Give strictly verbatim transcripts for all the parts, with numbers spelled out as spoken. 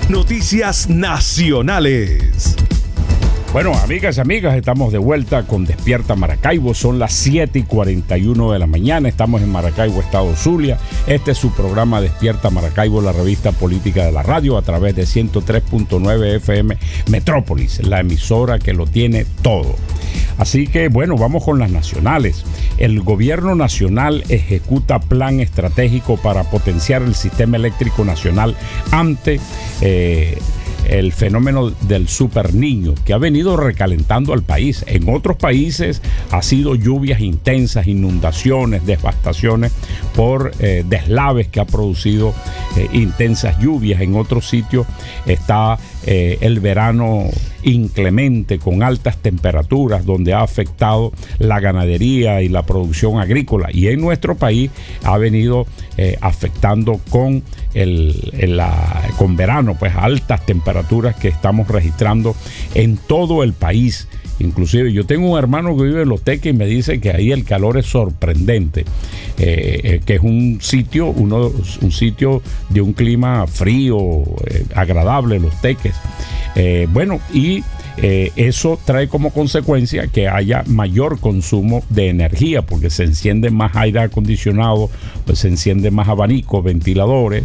Noticias nacionales. Bueno, amigas y amigas, estamos de vuelta con Despierta Maracaibo. Son las siete y cuarenta y uno de la mañana. Estamos en Maracaibo, Estado Zulia. Este es su programa Despierta Maracaibo, la revista política de la radio, a través de ciento tres punto nueve F M Metrópolis, la emisora que lo tiene todo. Así que, bueno, vamos con las nacionales. El gobierno nacional ejecuta plan estratégico para potenciar el sistema eléctrico nacional ante Eh, el fenómeno del Super Niño, que ha venido recalentando al país. En otros países ha sido lluvias intensas, inundaciones, devastaciones por eh, deslaves que ha producido eh, intensas lluvias. En otros sitios está eh, el verano inclemente con altas temperaturas, donde ha afectado la ganadería y la producción agrícola, y en nuestro país ha venido eh, afectando con el, el la, con verano, pues altas temperaturas que estamos registrando en todo el país. Inclusive yo tengo un hermano que vive en Los Teques y me dice que ahí el calor es sorprendente, eh, eh, que es un sitio, uno, un sitio de un clima frío, eh, agradable, Los Teques. Eh, bueno, y eh, eso trae como consecuencia que haya mayor consumo de energía, porque se enciende más aire acondicionado, pues se enciende más abanicos, ventiladores,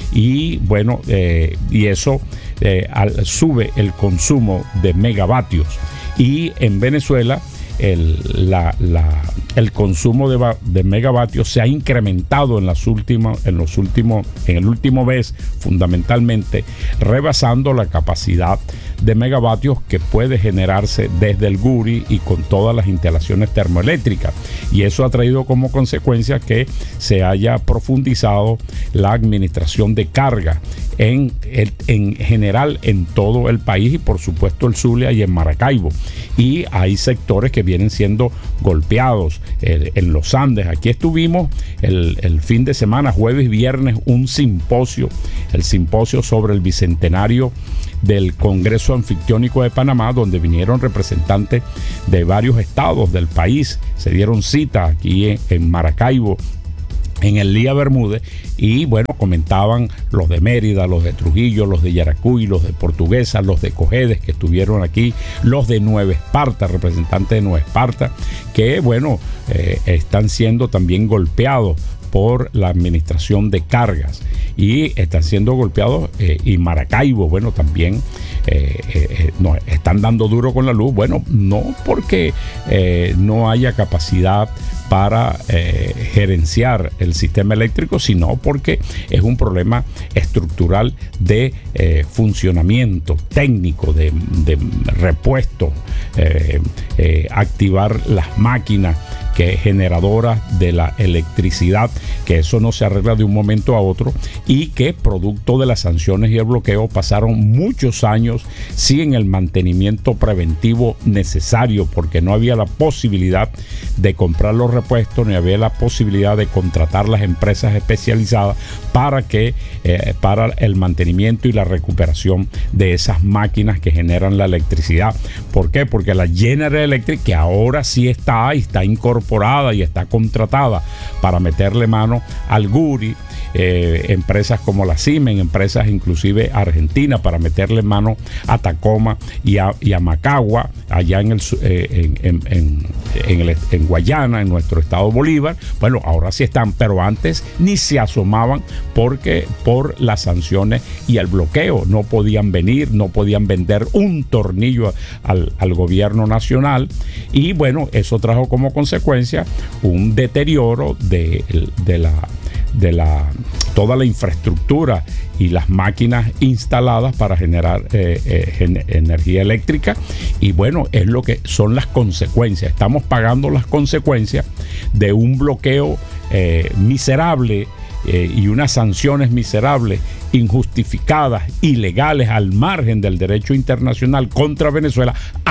y bueno, eh, y eso eh, al, sube el consumo de megavatios. Y en Venezuela el, la, la, el consumo de, de megavatios se ha incrementado en las últimas, en los últimos, en el último mes, fundamentalmente, rebasando la capacidad de megavatios que puede generarse desde el Guri y con todas las instalaciones termoeléctricas. Y eso ha traído como consecuencia que se haya profundizado la administración de carga en, en general en todo el país, y por supuesto el Zulia y en Maracaibo. Y hay sectores que vienen siendo golpeados eh, en los Andes. Aquí estuvimos el, el fin de semana, jueves y viernes, un simposio, el simposio sobre el bicentenario del Congreso Anfictiónico de Panamá, donde vinieron representantes de varios estados del país. Se dieron cita aquí en, en Maracaibo, en el Lía Bermúdez, y bueno, comentaban los de Mérida, los de Trujillo, los de Yaracuy, los de Portuguesa, los de Cojedes que estuvieron aquí, los de Nueva Esparta, representantes de Nueva Esparta, que bueno, eh, están siendo también golpeados por la administración de cargas, y están siendo golpeados, eh, y Maracaibo, bueno, también eh, eh, no, están dando duro con la luz. Bueno, no porque eh, no haya capacidad para eh, gerenciar el sistema eléctrico, sino porque es un problema estructural de eh, funcionamiento técnico, de, de repuesto, eh, eh, activar las máquinas que generadoras de la electricidad, que eso no se arregla de un momento a otro, y que producto de las sanciones y el bloqueo pasaron muchos años sin el mantenimiento preventivo necesario, porque no había la posibilidad de comprar los repuestos, ni había la posibilidad de contratar las empresas especializadas para que eh, para el mantenimiento y la recuperación de esas máquinas que generan la electricidad. ¿Por qué? Porque la General Electric, que ahora sí está y está incorporada y está contratada para meterle mano al Guri, eh, empresas como la Siemens, empresas inclusive argentinas, para meterle mano a Tacoma y a, y a Macagua, allá en, el, eh, en, en, en, en, el, en Guayana, en nuestro estado Bolívar. Bueno, ahora sí están, pero antes ni se asomaban, porque por las sanciones y el bloqueo no podían venir, no podían vender un tornillo al, al gobierno nacional, y bueno, eso trajo como consecuencia un deterioro de, de la de la toda la infraestructura y las máquinas instaladas para generar eh, eh, gen- energía eléctrica. Y bueno, es lo que son las consecuencias. Estamos pagando las consecuencias de un bloqueo eh, miserable eh, y unas sanciones miserables, injustificadas, ilegales, al margen del derecho internacional contra Venezuela,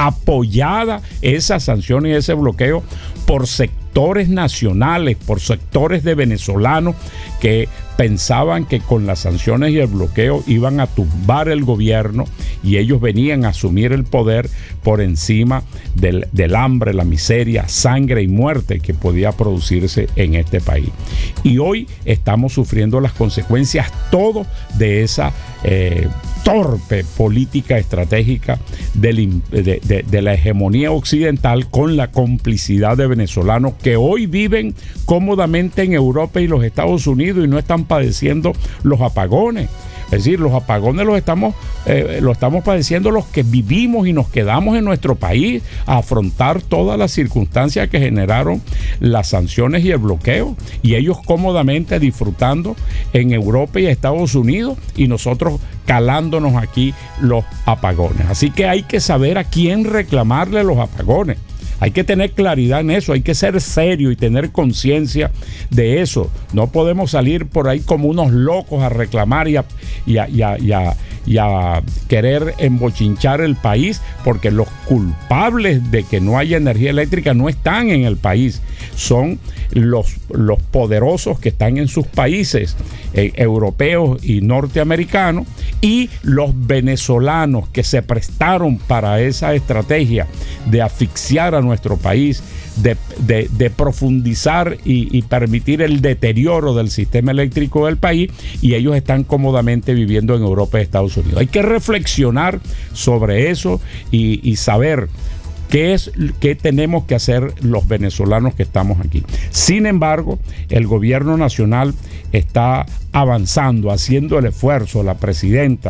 apoyada esas sanciones y ese bloqueo por sectores nacionales, por sectores de venezolanos que pensaban que con las sanciones y el bloqueo iban a tumbar el gobierno, y ellos venían a asumir el poder por encima del, del hambre, la miseria, sangre y muerte que podía producirse en este país. Y hoy estamos sufriendo las consecuencias todo de esa eh, torpe política estratégica del, de, de, de la hegemonía occidental con la complicidad de venezolanos que hoy viven cómodamente en Europa y los Estados Unidos y no están padeciendo los apagones. Es decir, los apagones los estamos, eh, los estamos padeciendo los que vivimos y nos quedamos en nuestro país a afrontar todas las circunstancias que generaron las sanciones y el bloqueo. Y ellos cómodamente disfrutando en Europa y Estados Unidos y nosotros calándonos aquí los apagones. Así que hay que saber a quién reclamarle los apagones. Hay que tener claridad en eso, hay que ser serio y tener conciencia de eso. No podemos salir por ahí como unos locos a reclamar y a, y a, y a, y a, y a querer embochinchar el país, porque los culpables de que no haya energía eléctrica no están en el país, son los, los poderosos que están en sus países eh, europeos y norteamericanos, y los venezolanos que se prestaron para esa estrategia de asfixiar a nuestro país, de, de, de profundizar y, y permitir el deterioro del sistema eléctrico del país, y ellos están cómodamente viviendo en Europa y Estados Unidos. Hay que reflexionar sobre eso y, y saber qué es qué tenemos que hacer los venezolanos que estamos aquí. Sin embargo, el gobierno nacional está avanzando, haciendo el esfuerzo, la presidenta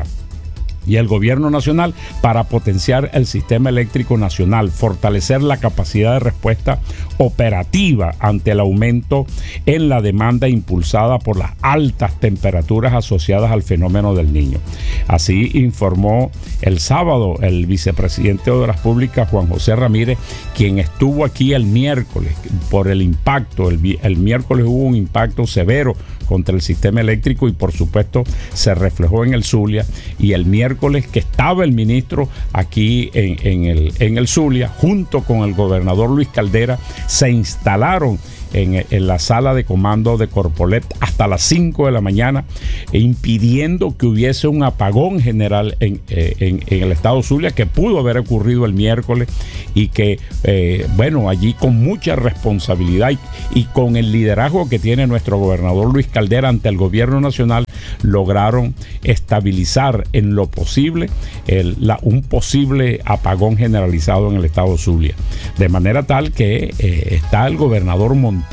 y el gobierno nacional, para potenciar el sistema eléctrico nacional, fortalecer la capacidad de respuesta operativa ante el aumento en la demanda impulsada por las altas temperaturas asociadas al fenómeno del Niño. Así informó el sábado el vicepresidente de Obras Públicas, Juan José Ramírez, quien estuvo aquí el miércoles por el impacto. El, el miércoles hubo un impacto severo contra el sistema eléctrico y por supuesto se reflejó en el Zulia, y el miércoles que estaba el ministro aquí en, en, el, en el Zulia junto con el gobernador Luis Caldera, se instalaron En, en la sala de comando de Corpolet hasta las cinco de la mañana, impidiendo que hubiese un apagón general en, en, en el estado Zulia, que pudo haber ocurrido el miércoles, y que, eh, bueno, allí con mucha responsabilidad y, y con el liderazgo que tiene nuestro gobernador Luis Caldera ante el gobierno nacional, lograron estabilizar en lo posible el, la, un posible apagón generalizado en el estado Zulia. De manera tal que eh, está el gobernador montado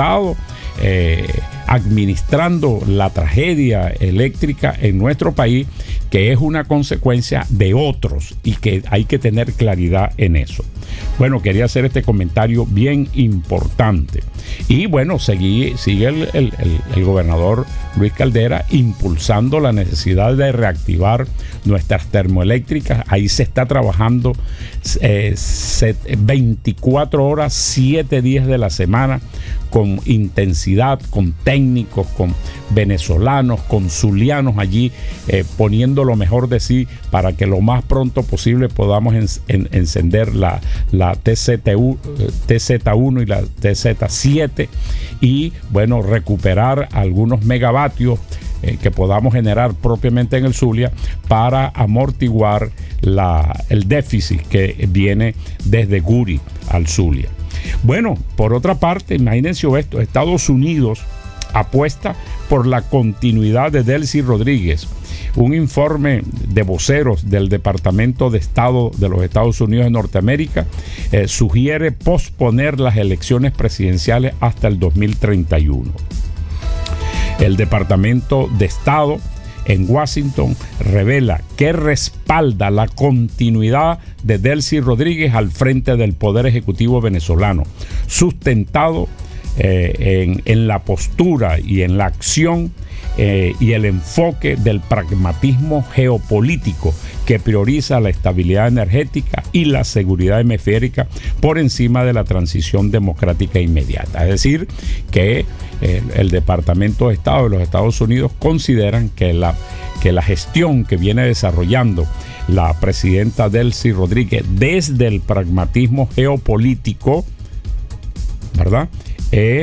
Eh, administrando la tragedia eléctrica en nuestro país, que es una consecuencia de otros y que hay que tener claridad en eso. Bueno, quería hacer este comentario bien importante. Y bueno, seguí, sigue el, el, el, el gobernador Luis Caldera impulsando la necesidad de reactivar nuestras termoeléctricas. Ahí se está trabajando eh, veinticuatro horas, siete días de la semana, con intensidad, con técnicos, con venezolanos, con zulianos allí, eh, poniendo lo mejor de sí para que lo más pronto posible podamos en, en, encender la, la T Z uno y la T Z siete, y bueno, recuperar algunos megavatios eh, que podamos generar propiamente en el Zulia para amortiguar la, el déficit que viene desde Guri al Zulia. Bueno, por otra parte, imagínense esto, Estados Unidos apuesta por la continuidad de Delcy Rodríguez. Un informe de voceros del Departamento de Estado de los Estados Unidos de Norteamérica eh, sugiere posponer las elecciones presidenciales hasta el dos mil treinta y uno. El Departamento de Estado en Washington revela que respalda la continuidad de Delcy Rodríguez al frente del Poder Ejecutivo venezolano, sustentado eh, en, en la postura y en la acción eh, y el enfoque del pragmatismo geopolítico que prioriza la estabilidad energética y la seguridad hemisférica por encima de la transición democrática inmediata. Es decir, que el, el Departamento de Estado de los Estados Unidos consideran que la, que la gestión que viene desarrollando la presidenta Delcy Rodríguez desde el pragmatismo geopolítico, ¿verdad?, Eh,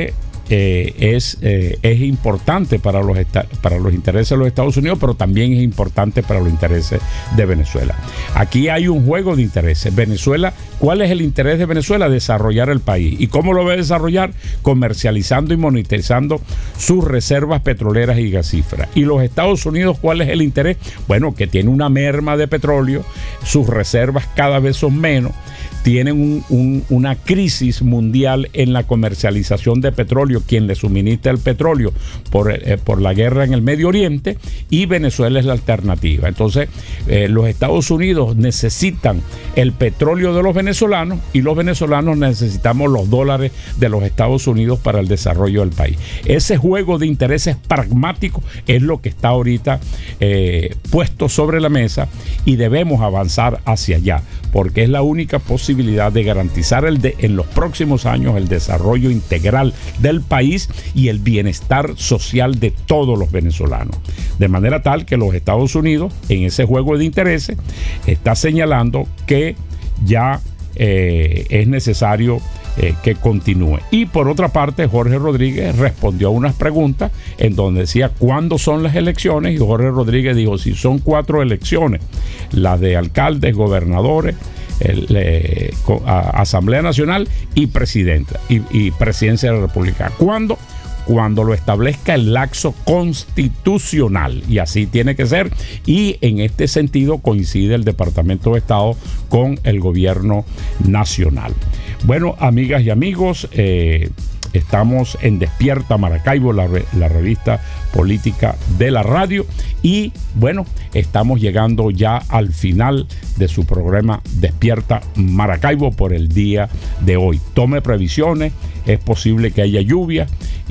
eh, es, eh, es importante para los, esta- para los intereses de los Estados Unidos, pero también es importante para los intereses de Venezuela. Aquí hay un juego de intereses. Venezuela, ¿cuál es el interés de Venezuela? Desarrollar el país. ¿Y cómo lo va a desarrollar? Comercializando y monetizando sus reservas petroleras y gasíferas. ¿Y los Estados Unidos cuál es el interés? Bueno, que tiene una merma de petróleo, sus reservas cada vez son menos, tienen un, un, una crisis mundial en la comercialización de petróleo, quien le suministra el petróleo por, eh, por la guerra en el Medio Oriente, y Venezuela es la alternativa. Entonces, eh, los Estados Unidos necesitan el petróleo de los venezolanos y los venezolanos necesitamos los dólares de los Estados Unidos para el desarrollo del país. Ese juego de intereses pragmáticos es lo que está ahorita eh, puesto sobre la mesa y debemos avanzar hacia allá, porque es la única posibilidad de garantizar el de, en los próximos años el desarrollo integral del país y el bienestar social de todos los venezolanos. De manera tal que los Estados Unidos, en ese juego de intereses, está señalando que ya eh, es necesario Eh, que continúe. Y por otra parte, Jorge Rodríguez respondió a unas preguntas en donde decía cuándo son las elecciones, y Jorge Rodríguez dijo si son cuatro elecciones, las de alcaldes, gobernadores, el, eh, a, Asamblea Nacional y presidenta y, y presidencia de la República. ¿Cuándo? Cuando lo establezca el laxo constitucional, y así tiene que ser, y en este sentido coincide el Departamento de Estado con el gobierno nacional. Bueno, amigas y amigos, eh, estamos en Despierta Maracaibo, la, re, la revista política de la radio, y bueno, estamos llegando ya al final de su programa Despierta Maracaibo por el día de hoy. Tome previsiones, es posible que haya lluvia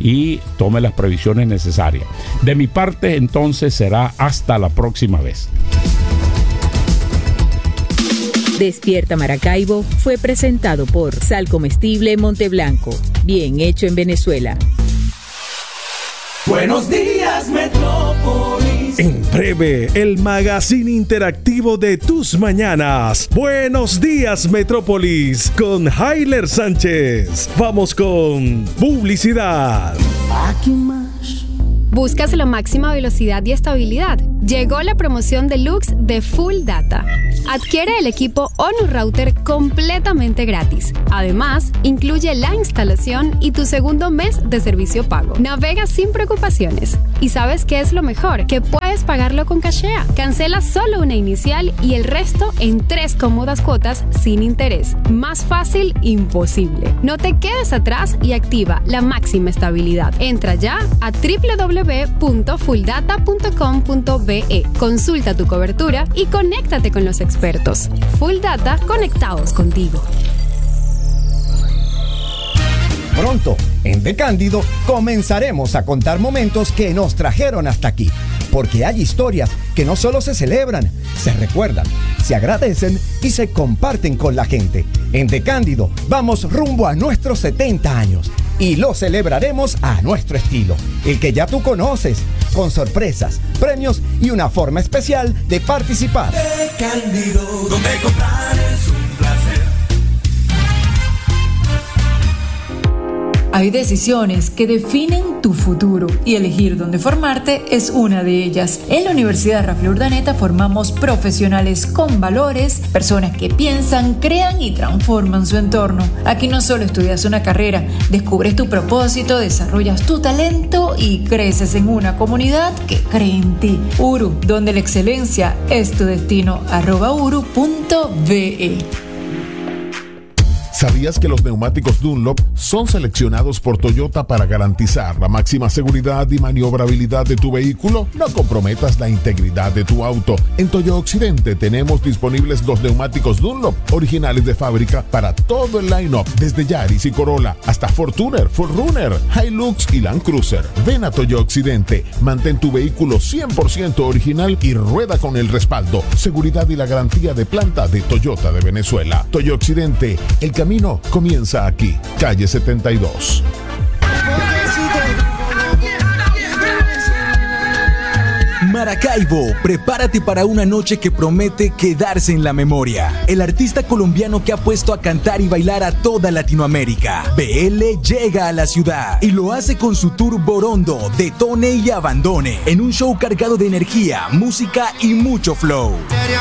y tome las previsiones necesarias. De mi parte, entonces, será hasta la próxima vez. Despierta Maracaibo fue presentado por Sal Comestible Monteblanco, bien hecho en Venezuela. Buenos días, Metrópolis. En breve, el magazine interactivo de tus mañanas. Buenos días, Metrópolis, con Hailer Sánchez. Vamos con publicidad. Aquí más. ¿Buscas la máxima velocidad y estabilidad? Llegó la promoción deluxe de Full Data. Adquiere el equipo ONU Router completamente gratis. Además, incluye la instalación y tu segundo mes de servicio pago. Navega sin preocupaciones. ¿Y sabes qué es lo mejor? Que puedes pagarlo con Cashea. Cancela solo una inicial y el resto en tres cómodas cuotas sin interés. Más fácil, imposible. No te quedes atrás y activa la máxima estabilidad. Entra ya a doble u doble u doble u punto full data punto com punto be. Consulta tu cobertura y conéctate con los expertos. Full Data, conectados contigo. Pronto, en De Cándido, comenzaremos a contar momentos que nos trajeron hasta aquí. Porque hay historias que no solo se celebran, se recuerdan, se agradecen y se comparten con la gente. En De Cándido, vamos rumbo a nuestros setenta años. Y lo celebraremos a nuestro estilo, el que ya tú conoces, con sorpresas, premios y una forma especial de participar. De Cándido, donde comprar es un placer. Hay decisiones que definen tu futuro y elegir dónde formarte es una de ellas. En la Universidad Rafael Urdaneta formamos profesionales con valores, personas que piensan, crean y transforman su entorno. Aquí no solo estudias una carrera, descubres tu propósito, desarrollas tu talento y creces en una comunidad que cree en ti. U R U, donde la excelencia es tu destino. arroba uru punto be. ¿Sabías que los neumáticos Dunlop son seleccionados por Toyota para garantizar la máxima seguridad y maniobrabilidad de tu vehículo? No comprometas la integridad de tu auto. En Toyo Occidente tenemos disponibles los neumáticos Dunlop originales de fábrica para todo el line-up, desde Yaris y Corolla hasta Fortuner, cuatro runner, Hilux y Land Cruiser. Ven a Toyo Occidente, mantén tu vehículo cien por ciento original y rueda con el respaldo, seguridad y la garantía de planta de Toyota de Venezuela. Toyo Occidente, el camino camino comienza aquí, calle setenta y dos. Maracaibo, prepárate para una noche que promete quedarse en la memoria. El artista colombiano que ha puesto a cantar y bailar a toda Latinoamérica, B L, llega a la ciudad y lo hace con su tour Borondo, Detone y Abandone, en un show cargado de energía, música y mucho flow.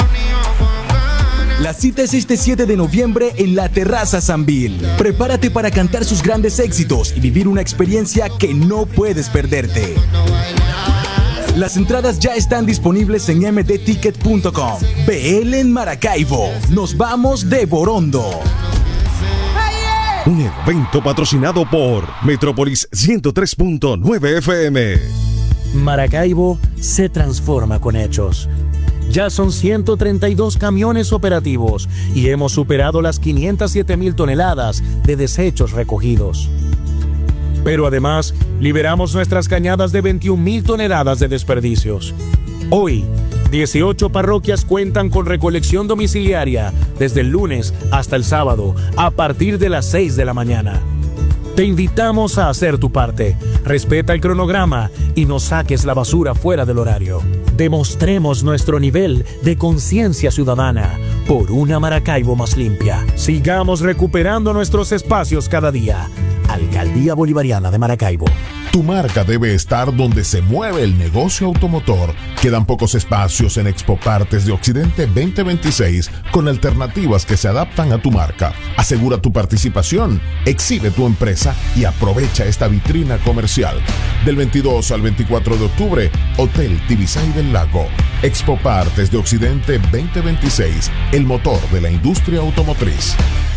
La cita es este siete de noviembre en la Terraza Sambil. Prepárate para cantar sus grandes éxitos y vivir una experiencia que no puedes perderte. Las entradas ya están disponibles en m d ticket punto com. B L en Maracaibo. Nos vamos de Borondo. Un evento patrocinado por Metrópolis ciento tres punto nueve F M. Maracaibo se transforma con hechos. Ya son ciento treinta y dos camiones operativos y hemos superado las quinientas siete mil toneladas de desechos recogidos. Pero además, liberamos nuestras cañadas de veintiún mil toneladas de desperdicios. Hoy, dieciocho parroquias cuentan con recolección domiciliaria desde el lunes hasta el sábado a partir de las seis de la mañana. Te invitamos a hacer tu parte. Respeta el cronograma y no saques la basura fuera del horario. Demostremos nuestro nivel de conciencia ciudadana por una Maracaibo más limpia. Sigamos recuperando nuestros espacios cada día. Alcaldía Bolivariana de Maracaibo. Tu marca debe estar donde se mueve el negocio automotor. Quedan pocos espacios en Expo Partes de Occidente veinte veintiséis con alternativas que se adaptan a tu marca. Asegura tu participación, exhibe tu empresa y aprovecha esta vitrina comercial. Del veintidós al veinticuatro de octubre, Hotel Tibisay del Lago. Expo Partes de Occidente veinte veintiséis, el motor de la industria automotriz.